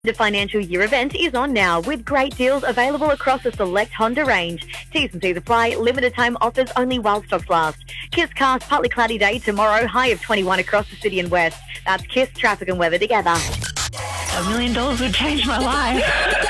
The financial year event is on now with great deals available across a select Honda range. T's and C's apply. Limited time offers only while stocks last. Kiss cast, partly cloudy day tomorrow. High of 21 across the city and west. That's Kiss traffic and weather together. $1 million would change my life.